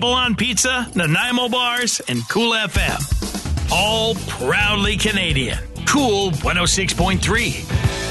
on Pizza, Nanaimo Bars, and Cool FM. All proudly Canadian. Cool 106.3.